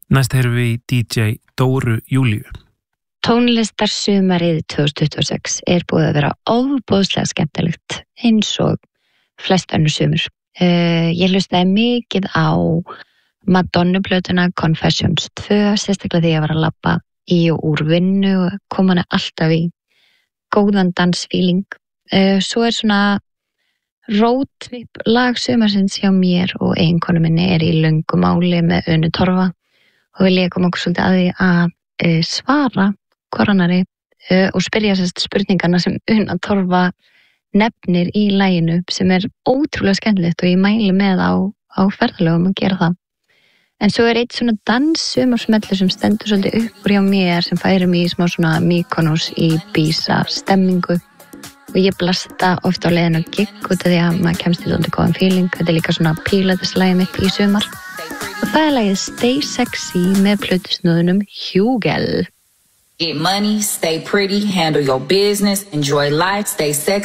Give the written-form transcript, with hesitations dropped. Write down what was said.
Næst heyrum við í DJ Dóru Júlíu. Tónlistarsumarið 2026 búið að vera ofboðslega skemmtilegt eins og flest önnur sumur. Ég hlustaði mikið á Madonna-plötuna Confessions 2, sérstaklega því ég var að labba í og úr vinnu og kom hana alltaf í góðan dansfíling. Svo svona roadtrip lag sumarsins hjá mér og eiginkonu minni í löngu máli með Unu Torfa og vil ég koma okkur svolítið að því að svara koronari og spyrja spurningarna sem Una Torfa nefnir í laginu sem ótrúlega skemmtilegt og ég mæli með á ferðalögum að gera það. En svo eitt svona dansumarsmellu sem stendur svolítið upp úr hjá mér sem færir mig í smá svona Mykonos í Ibiza stemmingu og ég blasta oft á leiðinu á gig út af því að maður kemst í svolítið góðan feeling. Þetta líka svona pílatislægi mitt í sumar og það lagið Stay Sexy með plötusnúðunum Hugel. Get money, stay pretty, handle your business, enjoy life, stay sexy.